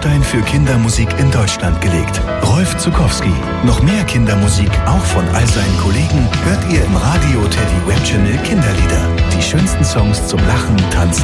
Grundstein für Kindermusik in Deutschland gelegt. Rolf Zuckowski. Noch mehr Kindermusik, auch von all seinen Kollegen, hört ihr im Radio Teddy Web Channel Kinderlieder. Die schönsten Songs zum Lachen, Tanzen